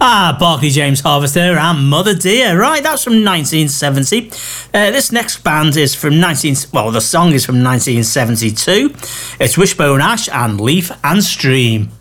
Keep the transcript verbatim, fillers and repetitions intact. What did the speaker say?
Ah, Barclay James Harvester and Mother Dear. Right, that's from nineteen seventy. Uh, this next band is from nineteen... Well, the song is from nineteen seventy-two. It's Wishbone Ash and Leaf and Stream.